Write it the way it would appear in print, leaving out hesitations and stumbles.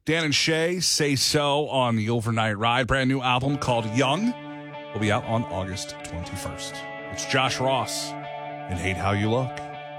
Dan and Shay Say So on the Overnight Ride. Brand new album called Young will be out on August 21st. It's Josh Ross and Hate How You Look.